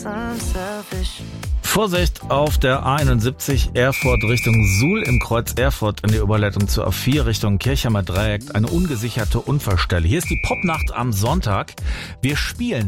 Vorsicht auf der A71 Erfurt Richtung Suhl im Kreuz Erfurt in der Überleitung zur A4 Richtung Kirchheimer Dreieck. Eine ungesicherte Unfallstelle. Hier ist die Popnacht am Sonntag. Wir spielen